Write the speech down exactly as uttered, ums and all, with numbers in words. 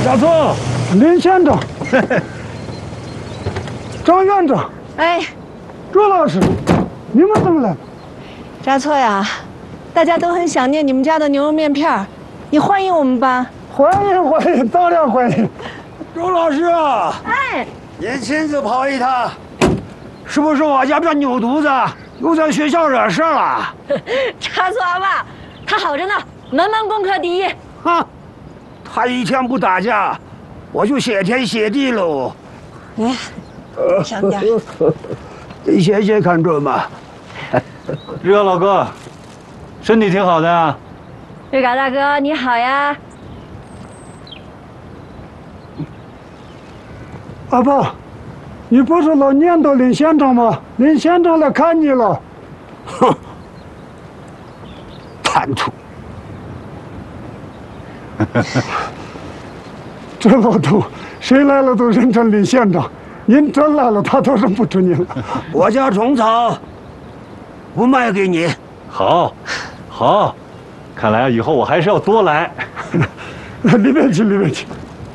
小聪，林县长，张院长， 哎， 朱老师，你们怎么来了？ 扎错呀，大家都很想念你们家的牛肉面片儿，你欢迎我们吧。 欢迎欢迎，当然欢迎。 朱老师啊， 哎， 您亲自跑一趟，是不是我家这牛犊子又在学校惹事了？ 扎错吧，他好着呢，门门功课第一。 哼，他一天不打架，我就谢天谢地喽。 哎，上点。 你谢谢看准吧。 日高老哥，身体挺好的呀。 日高大哥，你好呀。 阿爸，你不是老念叨林县长吗？林县长来看你了。 哼，贪图。 这老头，谁来了都认成林县长，您真来了，他都认不出您了。 我家虫草不卖给你。 好，好，看来以后我还是要多来。 里面去，里面去。